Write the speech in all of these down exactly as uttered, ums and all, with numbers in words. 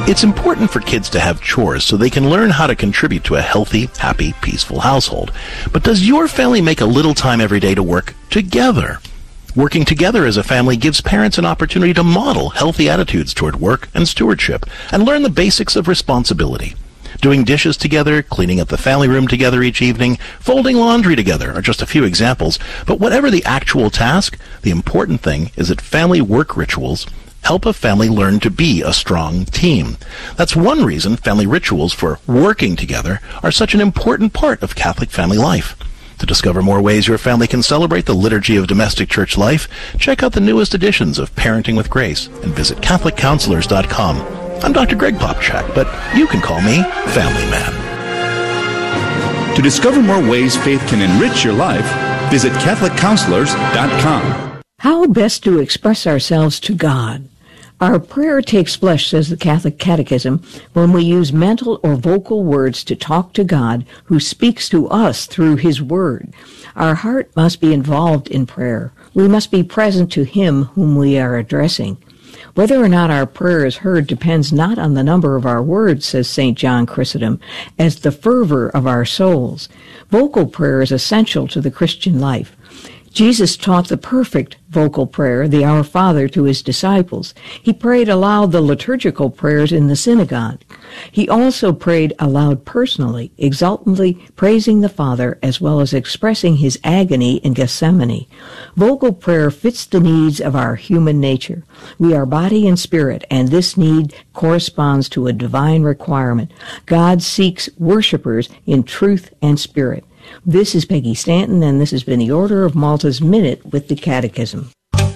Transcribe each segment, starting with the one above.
It's important for kids to have chores so they can learn how to contribute to a healthy, happy, peaceful household. But does your family make a little time every day to work together? Working together as a family gives parents an opportunity to model healthy attitudes toward work and stewardship and learn the basics of responsibility. Doing dishes together, cleaning up the family room together each evening, folding laundry together are just a few examples. But whatever the actual task, the important thing is that family work rituals help a family learn to be a strong team. That's one reason family rituals for working together are such an important part of Catholic family life. To discover more ways your family can celebrate the liturgy of domestic church life, check out the newest editions of Parenting with Grace and visit Catholic Counselors dot com. I'm Doctor Greg Popchak, but you can call me Family Man. To discover more ways faith can enrich your life, visit Catholic Counselors dot com. How best to express ourselves to God? Our prayer takes flesh, says the Catholic Catechism, when we use mental or vocal words to talk to God, who speaks to us through His Word. Our heart must be involved in prayer. We must be present to Him whom we are addressing. Whether or not our prayer is heard depends not on the number of our words, says Saint John Chrysostom, as the fervor of our souls. Vocal prayer is essential to the Christian life. Jesus taught the perfect vocal prayer, the Our Father, to His disciples. He prayed aloud the liturgical prayers in the synagogue. He also prayed aloud personally, exultantly praising the Father as well as expressing His agony in Gethsemane. Vocal prayer fits the needs of our human nature. We are body and spirit, and this need corresponds to a divine requirement. God seeks worshipers in truth and spirit. This is Peggy Stanton, and this has been the Order of Malta's Minute with the Catechism.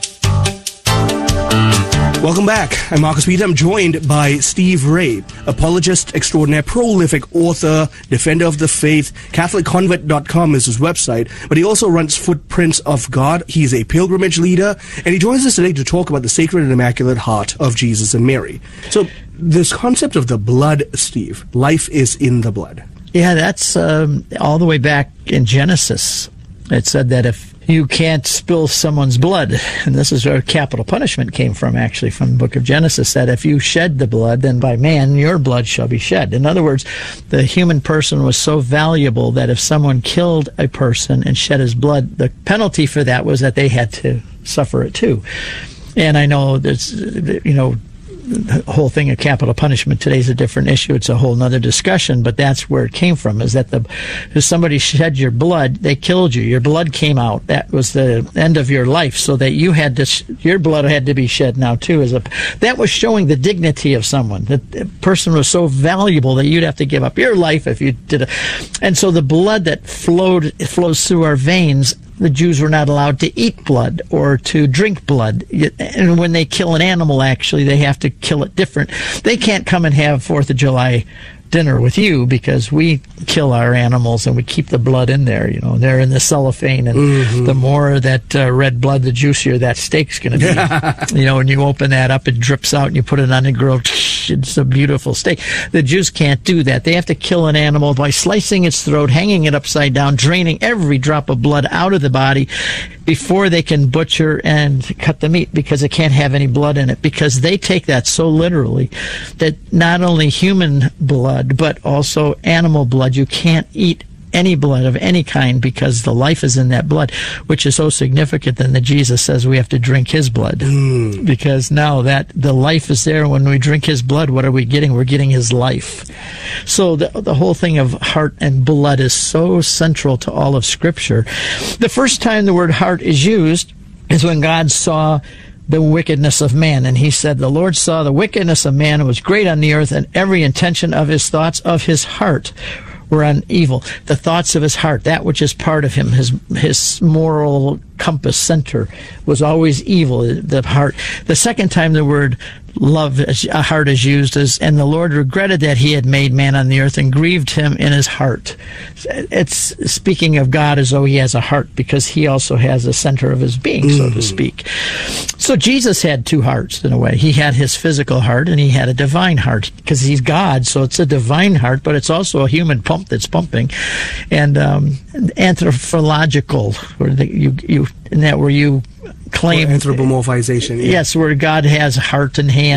Welcome back. I'm Marcus Peter. I'm joined by Steve Ray, apologist extraordinaire, prolific author, defender of the faith. Catholic Convert dot com is his website, but he also runs Footprints of God. He's a pilgrimage leader, and he joins us today to talk about the Sacred and Immaculate Heart of Jesus and Mary. So, this concept of the blood, Steve, life is in the blood. Yeah, that's um, all the way back in Genesis. It said that if you can't spill someone's blood, and this is where capital punishment came from, actually, from the book of Genesis, that if you shed the blood, then by man your blood shall be shed. In other words, the human person was so valuable that if someone killed a person and shed his blood, the penalty for that was that they had to suffer it too. And I know there's, you know, the whole thing of capital punishment today is a different issue. It's a whole nother discussion, but that's where it came from, is that the if somebody shed your blood, they killed you. Your blood came out. That was the end of your life, so that you had to, your blood had to be shed now too. As a, that was showing the dignity of someone. That the person was so valuable that you'd have to give up your life if you did it. And so the blood that flowed, it flows through our veins. The Jews were not allowed to eat blood or to drink blood. And when they kill an animal, actually, they have to kill it different. They can't come and have Fourth of July dinner with you because we kill our animals and we keep the blood in there. You know, they're in the cellophane, and mm-hmm. the more that uh, red blood, the juicier that steak's going to be. You know, when you open that up, it drips out, and you put it on the grill. It's a beautiful steak. The Jews can't do that. They have to kill an animal by slicing its throat, hanging it upside down, draining every drop of blood out of the body before they can butcher and cut the meat, because it can't have any blood in it, because they take that so literally that not only human blood but also animal blood, you can't eat any blood of any kind because the life is in that blood, which is so significant then that Jesus says we have to drink His blood. Mm. Because now that the life is there, when we drink His blood, what are we getting? We're getting His life. So the, the whole thing of heart and blood is so central to all of Scripture. The first time the word heart is used is when God saw the wickedness of man, and He said, the Lord saw the wickedness of man was great on the earth, and every intention of his thoughts of his heart were on evil. The thoughts of his heart, that which is part of him, his his moral compass center, was always evil, the heart. The second time the word love, a heart, is used as, and the Lord regretted that He had made man on the earth and grieved him in His heart. It's speaking of God as though He has a heart, because He also has a center of His being, mm-hmm. so to speak. So Jesus had two hearts in a way. He had His physical heart and He had a divine heart, because He's God, so it's a divine heart, but it's also a human pump that's pumping. And um, anthropological, where the, you you in that where you claim or anthropomorphization. Yeah. Yes, where God has heart and hand.